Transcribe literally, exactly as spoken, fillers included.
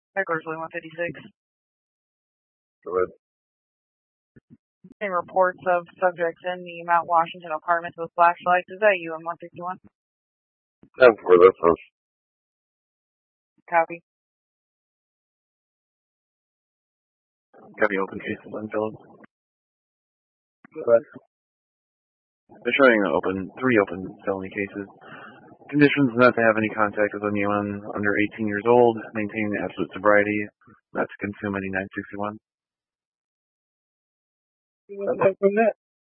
Eckersley, one fifty-six. Go ahead. Any reports of subjects in the Mount Washington apartments with flashlights. Is that you in one fifty-one? ten four, that's us. Copy. Copy, open cases unfilled. Go ahead. They're showing open, three open felony cases. Conditions not to have any contact with anyone under eighteen years old, maintaining absolute sobriety, not to consume any nine sixty-one. From that.